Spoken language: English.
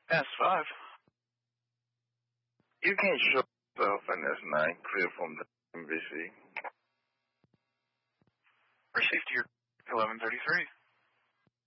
S5. You can't show yourself in S9, clear from the MVC. Received your 1133.